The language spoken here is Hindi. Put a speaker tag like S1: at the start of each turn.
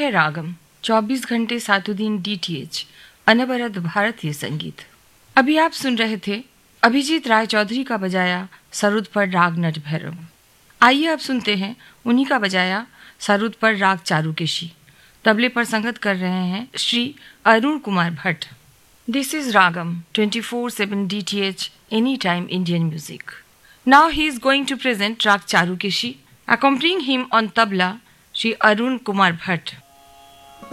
S1: है रागम, 24 घंटे सातों दिन DTH, अनवरत भारतीय संगीत। अभी आप सुन रहे थे अभिजीत राय चौधरी का बजाया सरुद पर राग नट भैरव। आइए अब सुनते हैं उन्हीं का बजाया सरुद पर राग चारुकेशी। तबले पर संगत कर रहे हैं Shri Arun Kumar Bhatt. This is ragam 24/7 DTH, any time Indian music. Now he is going to present राग Charukeshi, accompanying him on tabla Shri Arun Kumar Bhatt.